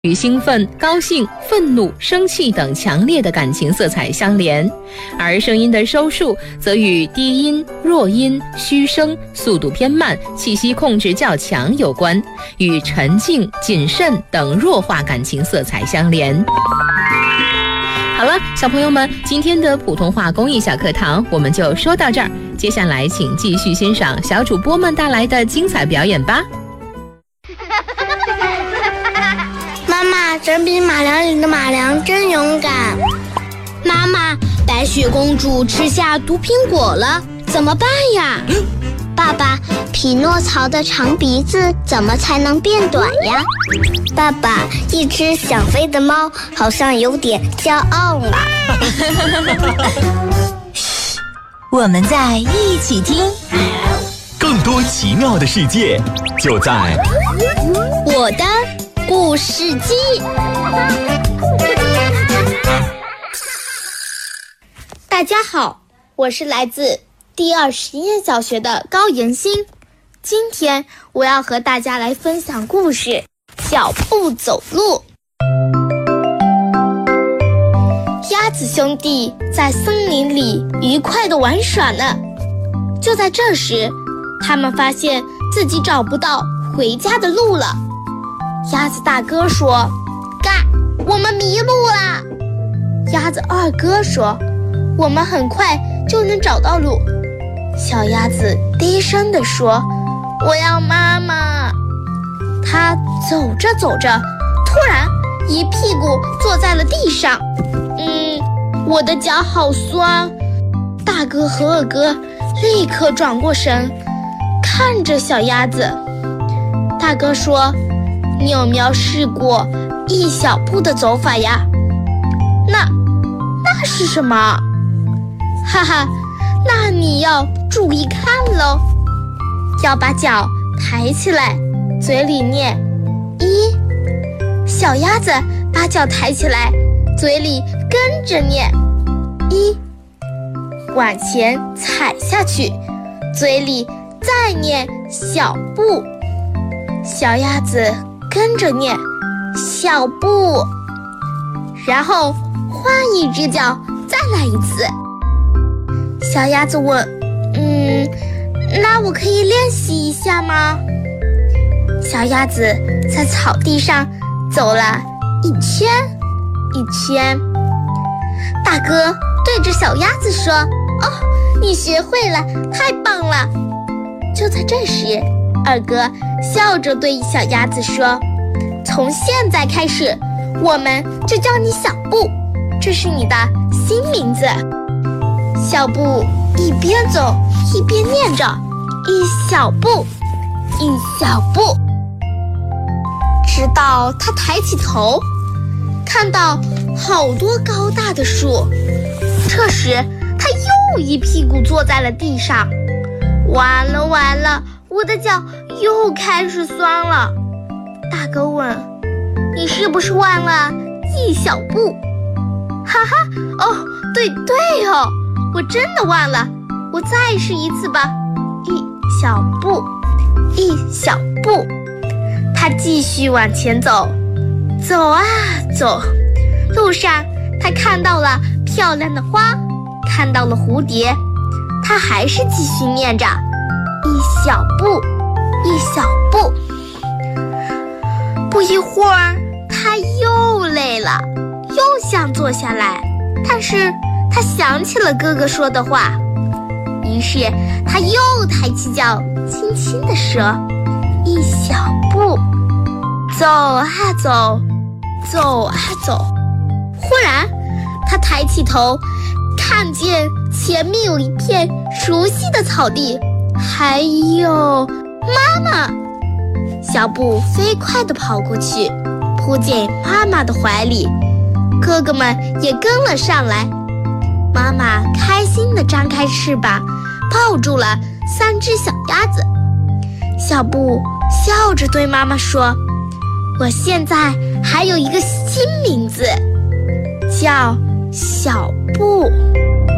与兴奋、高兴、愤怒、生气等强烈的感情色彩相连，而声音的收束则与低音、弱音、虚声、速度偏慢、气息控制较强有关，与沉静、谨慎等弱化感情色彩相连。好了，小朋友们，今天的普通话公益小课堂我们就说到这儿，接下来请继续欣赏小主播们带来的精彩表演吧。 妈妈，整匹马良里的马良真勇敢。 妈妈，白雪公主吃下毒苹果了，怎么办呀？ 爸爸，匹诺曹的长鼻子怎么才能变短呀？爸爸，一只想飞的猫好像有点骄傲了。 嘘，我们在一起听。 更多奇妙的世界就在我的故事机。 大家好，我是来自第2实验小学的高妍欣。今天我要和大家来分享故事小步走路。鸭子兄弟在森林里愉快地玩耍呢。就在这时，他们发现自己找不到回家的路了。鸭子大哥说：嘎，我们迷路了。鸭子二哥说：我们很快就能找到路。小鸭子低声地说：我要妈妈。他走着走着，突然一屁股坐在了地上。我的脚好酸。大哥和二哥立刻转过身，看着小鸭子。大哥说：你有没有试过一小步的走法呀？那是什么？哈哈，那你要注意看咯，要把脚抬起来，嘴里念一。小鸭子把脚抬起来，嘴里跟着念一，往前踩下去，嘴里再念小步。小鸭子跟着念小步，然后换一只脚再来一次。小鸭子问：那我可以练习一下吗？小鸭子在草地上走了一圈一圈。大哥对着小鸭子说：哦，你学会了，太棒了。就在这时，二哥笑着对小鸭子说：从现在开始，我们就叫你小步，这是你的新名字。小步一边走一边念着一小步一小步，直到他抬起头，看到好多高大的树。这时他又一屁股坐在了地上。完了，我的脚又开始酸了。大哥问：你是不是忘了一小步？哈哈，哦，对哦，我真的忘了，我再试一次吧。一小步一小步。他继续往前走，走啊走，路上他看到了漂亮的花，看到了蝴蝶，他还是继续念着一小步一小步。不一会儿，他又累了，又想坐下来，但是他想起了哥哥说的话，于是他又抬起脚，轻轻地说：一小步。走啊走，走啊走。忽然他抬起头，看见前面有一片熟悉的草地，还有妈妈。小步飞快地跑过去，扑进妈妈的怀里，哥哥们也跟了上来。妈妈开心地张开翅膀，抱住了3只小鸭子。小步笑着对妈妈说：我现在还有一个新名字，叫小步。